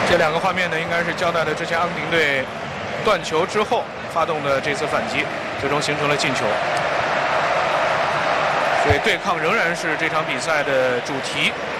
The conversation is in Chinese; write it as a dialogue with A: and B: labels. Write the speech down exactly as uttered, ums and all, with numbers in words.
A: 这两个画面呢，应该是交代了之前阿根廷队断球之后发动的这次反击，最终形成了进球。所以对抗仍然是这场比赛的主题。